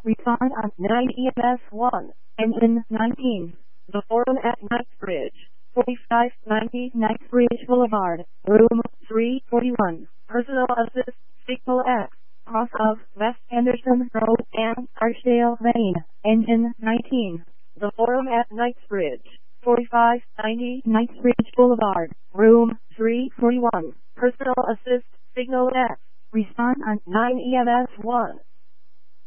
Respond on 9 EMS 1, engine 19. The Forum at Knightsbridge, 4590 Knightsbridge Boulevard, room 341. Personal assist, signal X, cross of West Henderson Road and Archdale Lane, engine 19. The Forum at Knightsbridge, 4590 Knightsbridge Boulevard, room 341. Personal assist, signal X. Respond on 9 EMS 1.